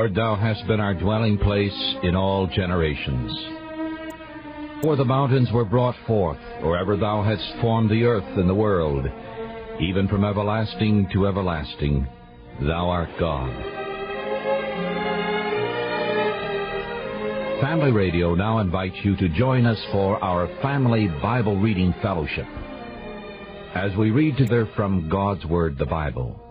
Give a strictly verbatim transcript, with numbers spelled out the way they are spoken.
Lord, thou hast been our dwelling place in all generations. For the mountains were brought forth, or ever thou hadst formed the earth and the world, even from everlasting to everlasting, thou art God. Family Radio now invites you to join us for our Family Bible Reading Fellowship, as we read together from God's Word, the Bible.